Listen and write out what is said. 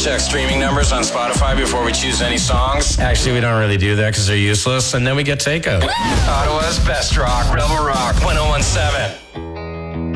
check streaming numbers on Spotify before we choose any songs? Actually, we don't really do that because they're useless, and then we get takeout. Ottawa's best rock, Rebel Rock 101.7.